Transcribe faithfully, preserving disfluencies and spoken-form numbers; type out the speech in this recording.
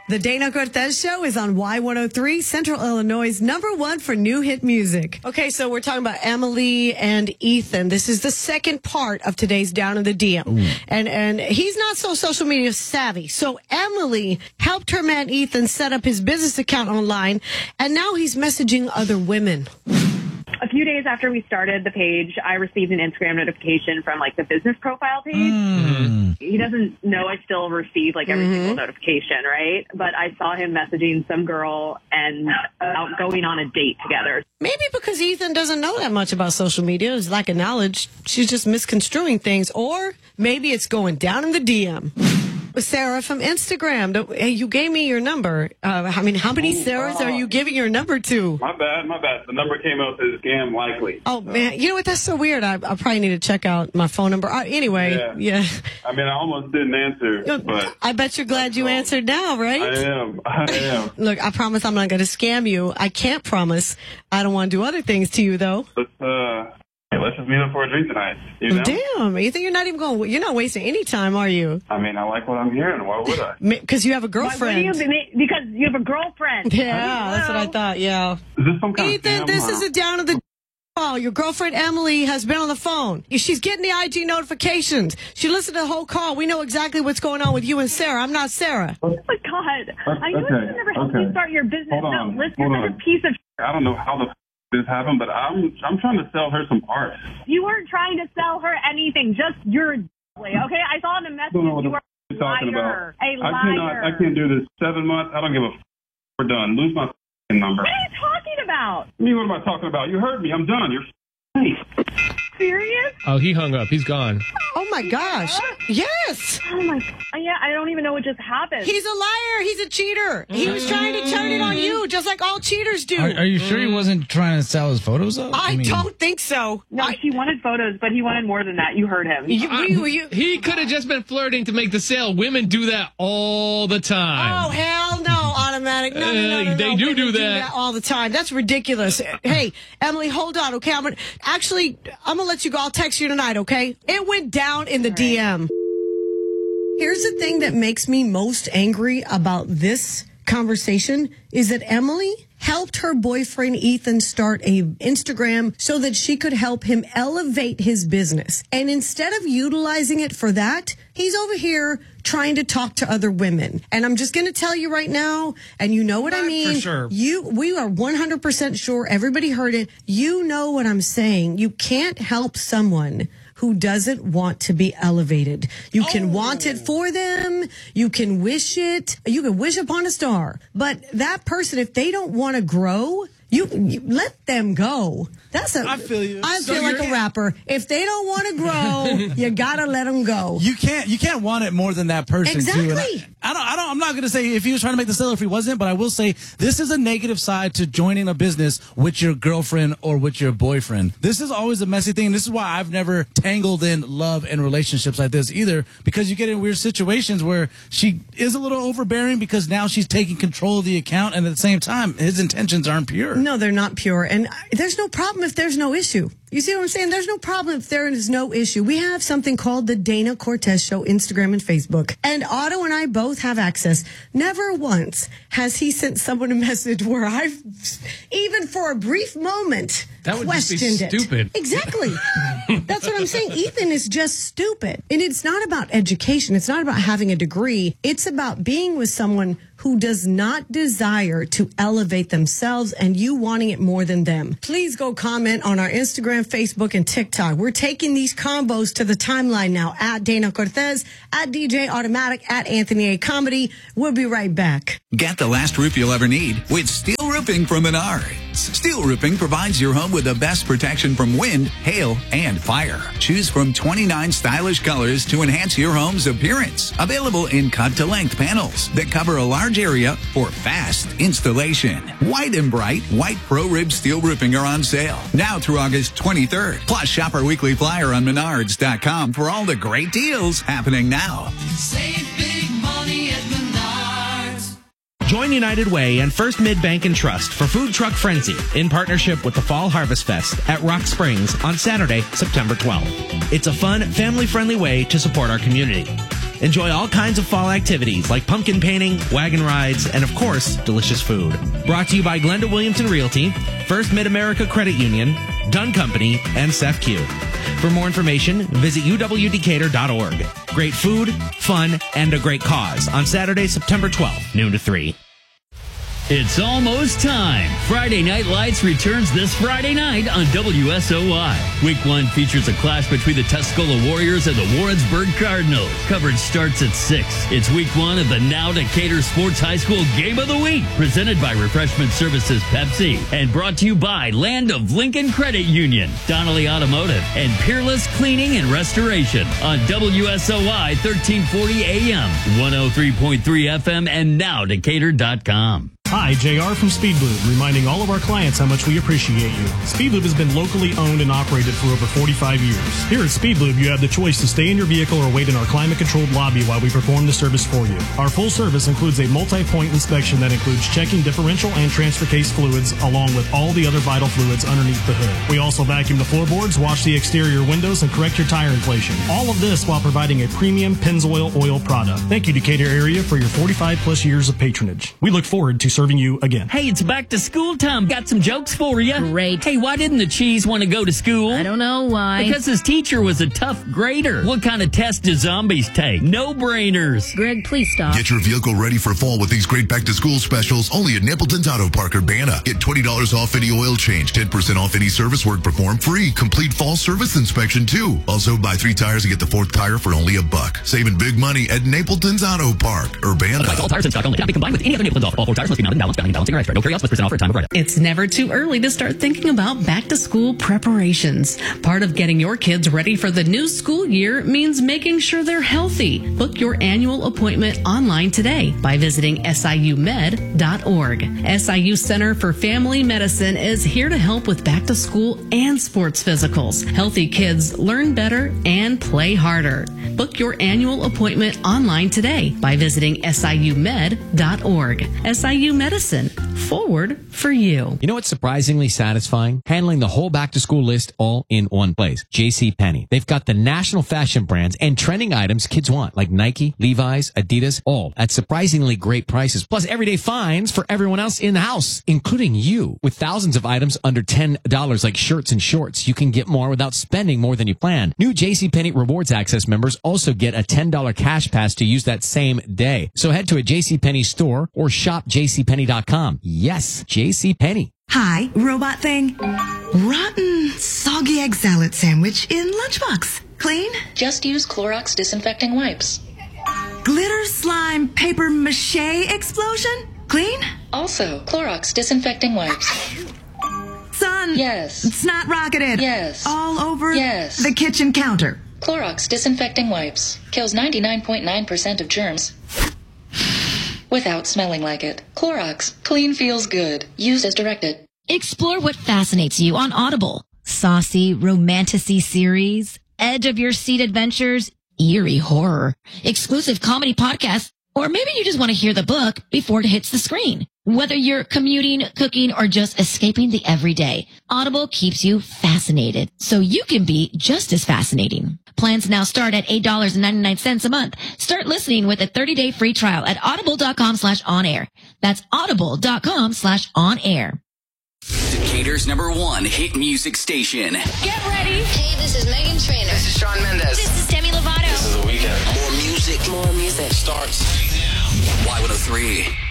The Dana Cortez Show is on Y one oh three, Central Illinois' number one for new hit music. Okay, so we're talking about Emily and Ethan. This is the second part of today's Down in the D M. Ooh. And and he's not so social media savvy. So Emily helped her man Ethan set up his business account online, and now he's messaging other women. A few days after we started the page, I received an Instagram notification from, like, the business profile page. Mm. He doesn't know I still receive, like, every mm-hmm. single notification, right? But I saw him messaging some girl and out going on a date together. Maybe because Ethan doesn't know that much about social media, his lack of knowledge, she's just misconstruing things. Or maybe it's going down in the D M. Sarah from Instagram. Hey, you gave me your number. Uh, I mean, how many Sarahs are you giving your number to? My bad, my bad. The number came up as scam likely. Oh, man. You know what? That's so weird. I, I probably need to check out my phone number. Uh, anyway, yeah. yeah. I mean, I almost didn't answer, but... I bet you're glad you answered now, right? I am. I am. Look, I promise I'm not going to scam you. I can't promise. I don't want to do other things to you, though. Let's, uh... Hey, let's just meet up for a drink tonight. You know? Damn, you think you're not even going? You're not wasting any time, are you? I mean, I like what I'm hearing. Why would I? Because you have a girlfriend. Why, what do you, because you have a girlfriend. Yeah, that's what I thought. Yeah. Is this some kind Ethan, of this is a down of the. Oh, your girlfriend Emily has been on the phone. She's getting the I G notifications. She listened to the whole call. We know exactly what's going on with you and Sarah. I'm not Sarah. Oh my God! I knew okay. I should never help okay. you start your business. Hold on. No, listen, Hold you're on. a piece of. I don't know how the. This happened, but I'm I'm trying to sell her some art. You weren't trying to sell her anything, just your okay? I saw in the message I don't know what you the were f- talking liar, about. a liar. I cannot. I can't do this. Seven months. I don't give a. F- We're done. Lose my f- number. What are you talking about? Me? What am I talking about? You heard me. I'm done. You're. F- Serious? Oh, he hung up. He's gone. Oh my gosh! Yes. Oh my. Yeah, I don't even know what just happened. He's a liar. He's a cheater. He was trying to turn it on you, just like all cheaters do. Are, are you sure he wasn't trying to sell his photos up? I, I mean, don't think so. No, I, he wanted photos, but he wanted more than that. You heard him. You, you, you, he could have just been flirting to make the sale. Women do that all the time. Oh, hell no, automatic. No, no, no, no, Uh, they no. do Women do that. all the time. That's ridiculous. Hey, Emily, hold on, okay? I'm gonna, actually, I'm going to let you go. I'll text you tonight, okay? It went down in the right. D M. Here's the thing that makes me most angry about this conversation is that Emily helped her boyfriend Ethan start a Instagram so that she could help him elevate his business. And instead of utilizing it for that, he's over here trying to talk to other women. And I'm just going to tell you right now, and you know what Not I mean. For sure. You, we are one hundred percent sure. Everybody heard it. You know what I'm saying. You can't help someone who doesn't want to be elevated. You can oh. want it for them. You can wish it. You can wish upon a star. But that person, if they don't want to grow, you, you let them go. That's a. I feel you. I So feel like a rapper. If they don't want to grow, you gotta let them go. You can't. You can't want it more than that person. Exactly. Too. I, I don't. I don't. I'm not going to say if he was trying to make the sale, if he wasn't. But I will say this is a negative side to joining a business with your girlfriend or with your boyfriend. This is always a messy thing. This is why I've never tangled in love and relationships like this either. Because you get in weird situations where she is a little overbearing because now she's taking control of the account, and at the same time, his intentions aren't pure. No, they're not pure. And there's no problem if there's no issue. You see what I'm saying? There's no problem if there is no issue. We have something called the Dana Cortez Show, Instagram and Facebook. And Otto and I both have access. Never once has he sent someone a message where I've, even for a brief moment, that would questioned just be stupid. it. Exactly. That's what I'm saying. Ethan is just stupid. And it's not about education. It's not about having a degree. It's about being with someone who does not desire to elevate themselves and you wanting it more than them. Please go comment on our Instagram, Facebook, and TikTok. We're taking these combos to the timeline now at Dana Cortez, at D J Automatic, at Anthony A. Comedy. We'll be right back. Get the last roof you'll ever need with steel roofing from Menards. Steel roofing provides your home with the best protection from wind, hail, and fire. Choose from twenty-nine stylish colors to enhance your home's appearance. Available in cut-to-length panels that cover a large area for fast installation. White and bright white Pro Rib steel roofing are on sale now through August twenty-third. Plus, shop our weekly flyer on menards dot com for all the great deals happening now. Save big money at Menards. Join United Way and First Mid-Bank and Trust for Food Truck Frenzy in partnership with the Fall Harvest Fest at Rock Springs on Saturday, September twelfth. It's a fun, family-friendly way to support our community. Enjoy all kinds of fall activities like pumpkin painting, wagon rides, and of course, delicious food. Brought to you by Glenda Williamson Realty, First Mid-America Credit Union, Dunn Company, and S E F Q. For more information, visit u w decatur dot org. Great food, fun, and a great cause on Saturday, September twelfth, noon to three. It's almost time. Friday Night Lights returns this Friday night on W S O I. Week one features a clash between the Tuscola Warriors and the Warrensburg Cardinals. Coverage starts at six. It's week one of the Now Decatur Sports High School Game of the Week, presented by Refreshment Services Pepsi and brought to you by Land of Lincoln Credit Union, Donnelly Automotive, and Peerless Cleaning and Restoration on W S O I thirteen forty A M, one oh three point three F M, and now decatur dot com. Hi, J R from Speedlube, reminding all of our clients how much we appreciate you. Speedlube has been locally owned and operated for over forty-five years. Here at Speedlube, you have the choice to stay in your vehicle or wait in our climate-controlled lobby while we perform the service for you. Our full service includes a multi-point inspection that includes checking differential and transfer case fluids, along with all the other vital fluids underneath the hood. We also vacuum the floorboards, wash the exterior windows, and correct your tire inflation. All of this while providing a premium Pennzoil oil product. Thank you, Decatur area, for your forty-five plus years of patronage. We look forward to serving you again. Hey, it's back to school time. Got some jokes for you. Great. Hey, why didn't the cheese want to go to school? I don't know why. Because his teacher was a tough grader. What kind of test do zombies take? No-brainers. Greg, please stop. Get your vehicle ready for fall with these great back-to-school specials only at Napleton's Auto Park Urbana. Get twenty dollars off any oil change, ten percent off any service work performed, free complete fall service inspection too. Also, buy three tires and get the fourth tire for only a buck. Saving big money at Napleton's Auto Park Urbana. Otherwise, all tires in stock only. Cannot be combined with any other Napleton's offer. All four tires must be mounted in balance, balancing, balancing, or extra. No carry outs must present offer at time of write-up. It's never too early to start thinking about back-to-school preparations. Part of getting your kids ready for the new school year means making sure they're healthy. Book your annual appointment online today by visiting S I U med dot org. S I U Center for Family Medicine is here to help with back-to-school and sports physicals. Healthy kids learn better and play harder. Book your annual appointment online today by visiting S I U med dot org. S I U Medicine, forward for you. You know what's surprisingly satisfying? Handling the whole back-to-school list all in one place. JCPenney. They've got the national fashion brands and trending items kids want, like Nike, Levi's, Adidas, all at surprisingly great prices. Plus everyday finds for everyone else in the house, including you. With thousands of items under ten dollars like shirts and shorts, you can get more without spending more than you planned. New JCPenney Rewards Access members also get a ten dollars cash pass to use that same day. So head to a JCPenney store or shop j c penney dot com. Yes, JCPenney. Hi, robot thing. Rotten, soggy egg salad sandwich in lunchbox. Clean? Just use Clorox disinfecting wipes. Glitter slime paper mache explosion? Clean? Also, Clorox disinfecting wipes. Son. Yes. Snot rocketed. Yes. All over yes. the kitchen counter. Clorox disinfecting wipes. Kills ninety-nine point nine percent of germs without smelling like it. Clorox. Clean feels good. Use as directed. Explore what fascinates you on Audible. Saucy, romantic-y series, edge of your seat adventures, eerie horror, exclusive comedy podcasts, or maybe you just want to hear the book before it hits the screen. Whether you're commuting, cooking, or just escaping the everyday, Audible keeps you fascinated, so you can be just as fascinating. Plans now start at eight dollars and ninety-nine cents a month. Start listening with a thirty-day free trial at audible.com slash on air. That's audible.com slash on air. Decatur's number one hit music station. Get ready. Hey, this is Megan Trainor. This is Shawn Mendes. This is Demi Lovato. This is The Weeknd. More music. More music. Starts now. Y one oh three.